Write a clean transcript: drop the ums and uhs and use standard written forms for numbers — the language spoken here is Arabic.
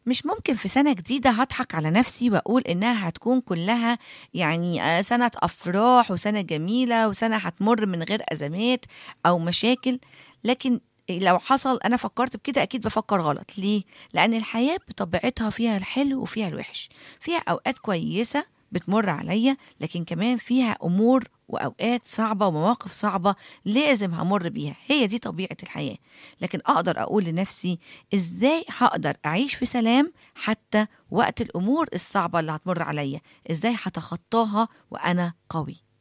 مش ممكن في سنة جديدة هاضحك على نفسي وأقول إنها هتكون كلها سنة أفراح وسنة جميلة وسنة هتمر من غير أزمات أو مشاكل. لكن لو حصل أنا فكرت بكده أكيد بفكر غلط. ليه؟ لأن الحياة بطبيعتها فيها الحلو وفيها الوحش، فيها أوقات كويسة بتمر عليا، لكن كمان فيها أمور وأوقات صعبة ومواقف صعبة لازم همر بيها. هي دي طبيعة الحياة. لكن أقدر أقول لنفسي إزاي هقدر أعيش في سلام حتى وقت الأمور الصعبة اللي هتمر عليا، إزاي هتخطاها وأنا قوي.